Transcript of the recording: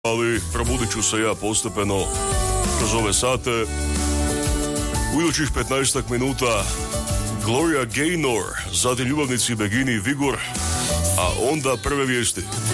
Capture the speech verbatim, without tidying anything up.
ali probudit ću se ja postepeno kroz ove sate. U idućih petnaestak minuta Gloria Gaynor, zatim ljubavnici Begini i Vigor, a onda prve vijesti.